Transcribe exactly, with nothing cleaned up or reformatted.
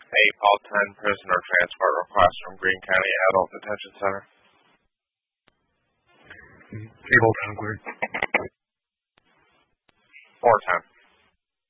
eight, all ten prisoner transport requests from Greene County Adult Detention Center. eight, all ten cleared. four ten.